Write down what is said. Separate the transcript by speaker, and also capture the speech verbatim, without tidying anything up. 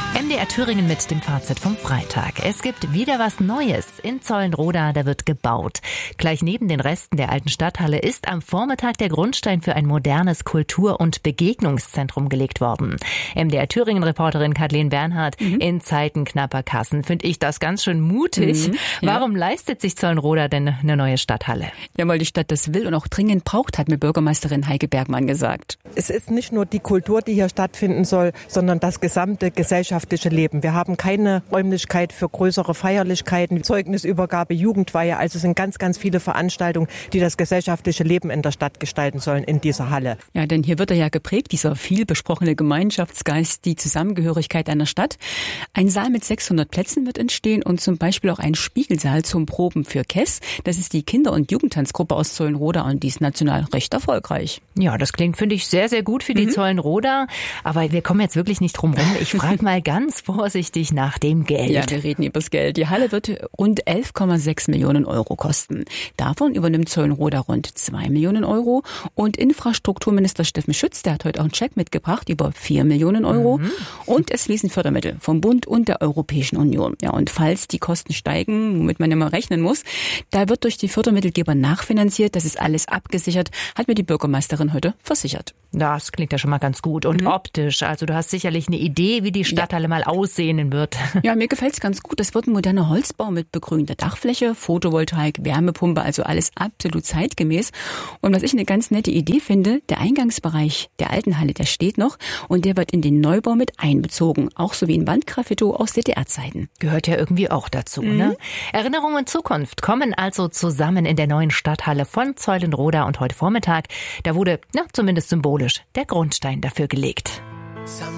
Speaker 1: M D R Thüringen mit dem Fazit vom Freitag. Es gibt wieder was Neues. In Zeulenroda, da wird gebaut. Gleich neben den Resten der alten Stadthalle ist am Vormittag der Grundstein für ein modernes Kultur- und Begegnungszentrum gelegt worden. M D R Thüringen-Reporterin Kathleen Bernhard, mhm. in Zeiten knapper Kassen finde ich das ganz schön mutig. Mhm, ja. Warum leistet sich Zeulenroda denn eine neue Stadthalle?
Speaker 2: Ja, weil die Stadt das will und auch dringend braucht, hat mir Bürgermeisterin Heike Bergmann gesagt.
Speaker 3: Es ist nicht nur die Kultur, die hier stattfinden soll, sondern das gesamte gesellschaftliche Leben. Wir haben keine Räumlichkeit für größere Feierlichkeiten, Zeugnisübergabe, Jugendweihe. Also es sind ganz, ganz viele Veranstaltungen, die das gesellschaftliche Leben in der Stadt gestalten sollen in dieser Halle.
Speaker 2: Ja, denn hier wird er ja geprägt, dieser viel besprochene Gemeinschaftsgeist, die Zusammengehörigkeit einer Stadt. Ein Saal mit sechshundert Plätzen wird entstehen und zum Beispiel auch ein Spiegelsaal zum Proben für K E S. Das ist die Kinder- und Jugendtanzgruppe aus Zeulenroda und die ist national recht erfolgreich.
Speaker 1: Ja, das klingt, finde ich, sehr, sehr gut für die mhm. Zeulenroda. Aber wir kommen jetzt wirklich nicht drum rum. Ich frage mal ganz vorsichtig nach dem Geld.
Speaker 2: Ja, wir reden über das Geld. Die Halle wird rund elf Komma sechs Millionen Euro kosten. Davon übernimmt Zeulenroda rund zwei Millionen Euro. Und Infrastrukturminister Steffen Schütz, der hat heute auch einen Scheck mitgebracht über vier Millionen Euro. Mhm. Und es fließen Fördermittel vom Bund und der Europäischen Union. Ja, und falls die Kosten steigen, womit man immer rechnen muss, da wird durch die Fördermittelgeber nachfinanziert. Das ist alles abgesichert, hat mir die Bürgermeisterin heute versichert.
Speaker 1: Das klingt ja schon mal ganz gut. Und mhm. optisch, also du hast sicherlich eine Idee, wie die Stadthalle ja. mal aussehen wird.
Speaker 2: Ja, mir gefällt es ganz gut. Das wird ein moderner Holzbau mit begrünter Dachfläche, Photovoltaik, Wärmepumpe, also alles absolut zeitgemäß. Und was ich eine ganz nette Idee finde, der Eingangsbereich der alten Halle, der steht noch und der wird in den Neubau mit einbezogen. Auch so wie ein Wandgraffito aus D D R-Zeiten.
Speaker 1: Gehört ja irgendwie auch dazu, mhm. ne? Erinnerung und Zukunft kommen also zusammen in der neuen Stadthalle von Zeulenroda und heute Vormittag, da wurde, na, zumindest symbolisch, der Grundstein dafür gelegt.